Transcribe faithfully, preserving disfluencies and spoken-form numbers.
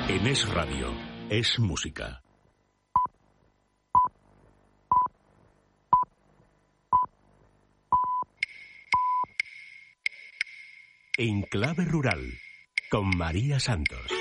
En Es Radio, es música. En clave rural, con María Santos.